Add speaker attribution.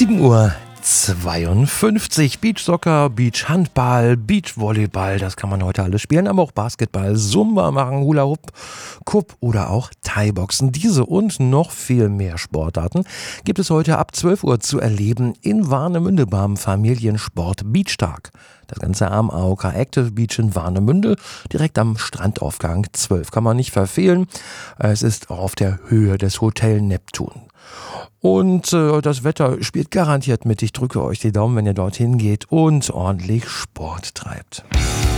Speaker 1: 7:52 Uhr. Beachsoccer, Beachhandball, Beachvolleyball, das kann man heute alles spielen, aber auch Basketball, Zumba machen, Hula Hoop, Kupp oder auch Thai-Boxen. Diese und noch viel mehr Sportarten gibt es heute ab 12 Uhr zu erleben in Warnemünde beim Familiensport Beachtag. Das Ganze am AOK Active Beach in Warnemünde, direkt am Strandaufgang 12. Kann man nicht verfehlen. Es ist auf der Höhe des Hotel Neptun. Und das Wetter spielt garantiert mit. Ich drücke euch die Daumen, wenn ihr dorthin geht und ordentlich Sport treibt.